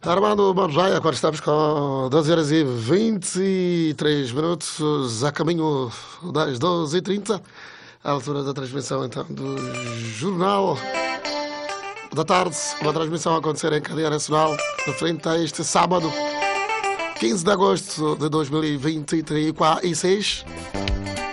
Armando Manjai, agora estamos com 12 horas e 23 minutos, a caminho das 12h30, à altura da transmissão então do Jornal da Tarde, uma transmissão a acontecer em cadeia nacional, referente a este sábado, 15 de agosto de 2026.